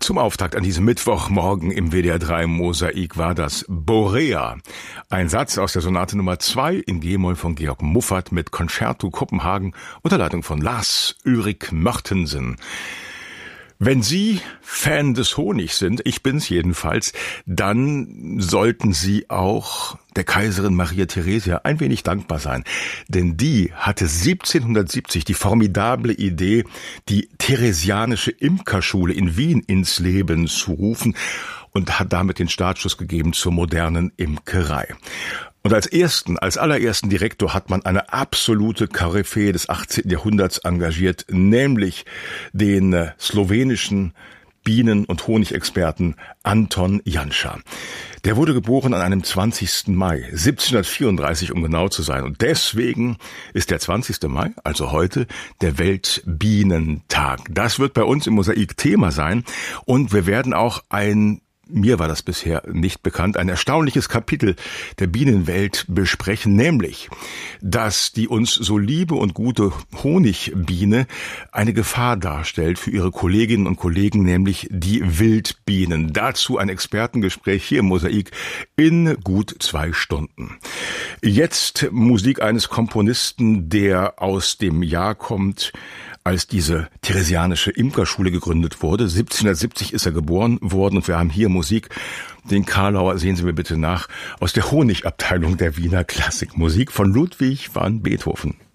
Zum Auftakt an diesem Mittwochmorgen im WDR 3 Mosaik war das Borea. Ein Satz aus der Sonate Nummer 2 in G-Moll von Georg Muffat mit Concerto Kopenhagen unter Leitung von Lars Ulrik Mortensen. Wenn Sie Fan des Honigs sind, ich bin's jedenfalls, dann sollten Sie auch der Kaiserin Maria Theresia ein wenig dankbar sein. Denn die hatte 1770 die formidable Idee, die Theresianische Imkerschule in Wien ins Leben zu rufen und hat damit den Startschuss gegeben zur modernen Imkerei. Und als allerersten Direktor hat man eine absolute Koryphäe des 18. Jahrhunderts engagiert, nämlich den slowenischen Bienen- und Honigexperten Anton Janša. Der wurde geboren an einem 20. Mai, 1734, um genau zu sein. Und deswegen ist der 20. Mai, also heute, der Weltbienentag. Das wird bei uns im Mosaik Thema sein. Und wir werden auch mir war das bisher nicht bekannt, ein erstaunliches Kapitel der Bienenwelt besprechen, nämlich, dass die uns so liebe und gute Honigbiene eine Gefahr darstellt für ihre Kolleginnen und Kollegen, nämlich die Wildbienen. Dazu ein Expertengespräch hier im Mosaik in gut 2 Stunden. Jetzt Musik eines Komponisten, der aus dem Jahr kommt, als diese Theresianische Imkerschule gegründet wurde. 1770 ist er geboren worden und wir haben hier Musik, den Karlauer, sehen Sie mir bitte nach, aus der Honigabteilung der Wiener Klassikmusik von Ludwig van Beethoven.